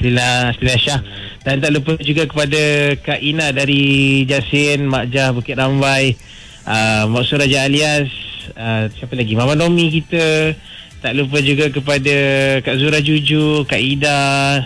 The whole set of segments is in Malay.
Alhamdulillah Syah. Dan tak lupa juga kepada Kak Ina dari Jasin, Mak Jah Bukit Rambai, Mak Suraja Alias, siapa lagi, Mama Nomi kita. Tak lupa juga kepada Kak Zura Juju, Kak Ida,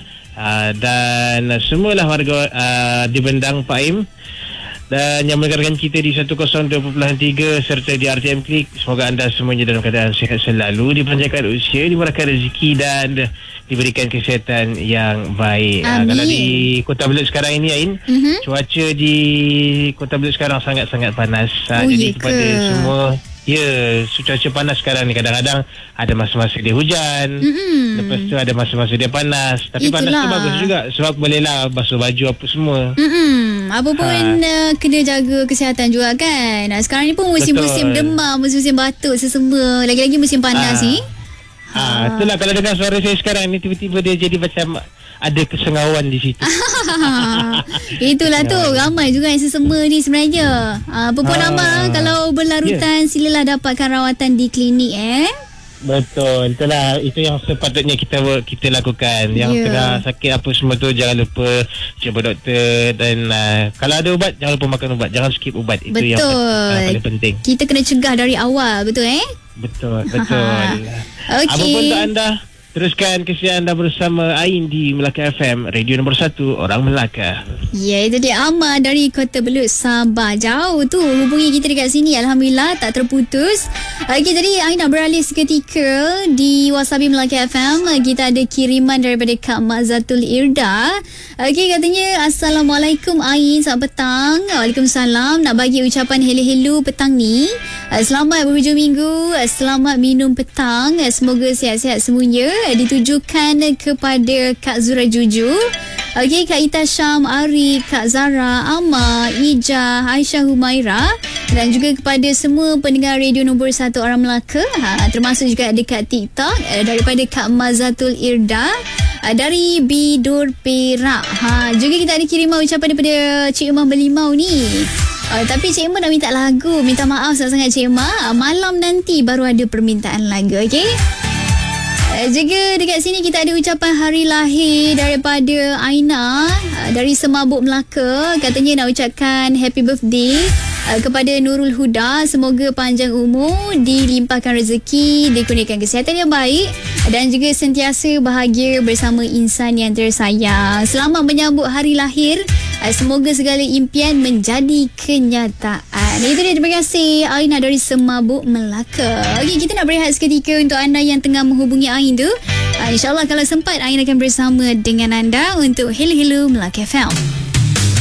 dan semualah warga di Bendang Paim dan yang mendengarkan kita di 102.3 serta di RTM Klik. Semoga anda semuanya dalam keadaan sihat selalu, dipanjangkan usia, dimurahkan rezeki dan diberikan kesihatan yang baik. Kalau di Kota Belud sekarang ini, Ain, cuaca di Kota Belud sekarang sangat-sangat panas. Jadi kepada semua, cuaca panas sekarang ni, kadang-kadang ada masa-masa dia hujan, lepas tu ada masa-masa dia panas. Tapi panas tu bagus juga sebab bolehlah basuh baju apa semua. Apa pun kena jaga kesihatan juga kan. Sekarang ni pun musim-musim demam, musim-musim batuk, sesama. Lagi-lagi musim panas ni. Itulah kalau dengar suara saya sekarang ni, tiba-tiba dia jadi macam ada kesengawan di situ. Itulah tu, ramai juga yang sesama ni sebenarnya. Apa pun nama, kalau berlarutan silalah dapatkan rawatan di klinik Betul, itulah, itu yang sepatutnya kita lakukan. Yang tengah sakit apa semua tu, jangan lupa jumpa doktor. Dan kalau ada ubat, jangan lupa makan ubat, jangan skip ubat. Itu yang paling penting. Kita kena cegah dari awal, betul Betul. Okay. Apa pun untuk anda, teruskan kesian anda bersama Ain di Melaka FM, radio nombor 1 orang Melaka. Ya, itu dia Amar dari Kota Belud, Sabah. Jauh tu hubungi kita dekat sini. Alhamdulillah tak terputus. Okey, jadi Ain nak beralih seketika di Wasabi Melaka FM. Kita ada kiriman daripada Kak Mazatul Irda. Okey, katanya Assalamualaikum Ain, selamat petang. Waalaikumsalam. Nak bagi ucapan hello petang ni. Selamat berhujung minggu, selamat minum petang. Semoga sihat-sihat semuanya. Ditujukan kepada Kak Zura Juju, Kak Ita Syam, Ari, Kak Zara, Amma, Ija, Aisyah Humaira, dan juga kepada semua pendengar radio nombor 1 orang Melaka, termasuk juga dekat TikTok daripada Kak Mazatul Irda dari Bidur Perak. Juga kita ada kiriman ucapan daripada Cik Umar Berlimau ni. Tapi Cik Emma dah minta lagu. Minta maaf sangat-sangat Cik Emma. Malam nanti baru ada permintaan lagu, okey? Juga dekat sini kita ada ucapan hari lahir daripada Aina dari Semabuk Melaka. Katanya nak ucapkan happy birthday kepada Nurul Huda. Semoga panjang umur, dilimpahkan rezeki, dikurniakan kesihatan yang baik dan juga sentiasa bahagia bersama insan yang tersayang. Selamat menyambut hari lahir. Semoga segala impian menjadi kenyataan. Itu dia, terima kasih Aina dari Semabuk Melaka. Okey, kita nak berehat seketika untuk anda yang tengah menghubungi Ain tu. InsyaAllah kalau sempat Ain akan bersama dengan anda untuk Hello Melaka FM.